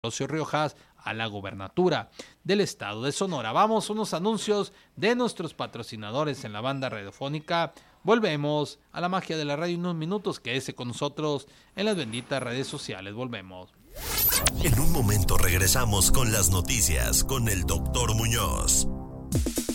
Colosio Riojas a la gobernatura del estado de Sonora. Vamos a unos anuncios de nuestros patrocinadores en la banda radiofónica. Volvemos a la magia de la radio en unos minutos. Quédese con nosotros en las benditas redes sociales. Volvemos. En un momento regresamos con las noticias con el Dr. Muñoz.